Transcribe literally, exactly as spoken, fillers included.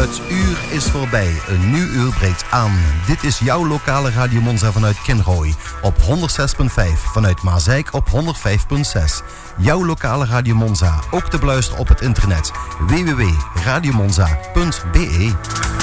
Het uur is voorbij, een nieuw uur breekt aan. Dit is jouw lokale Radio Monza vanuit Kinrooi op honderdzes komma vijf, vanuit Maasijk op honderdvijf komma zes. Jouw lokale Radio Monza, ook te beluisteren op het internet w w w punt radio monza punt b e.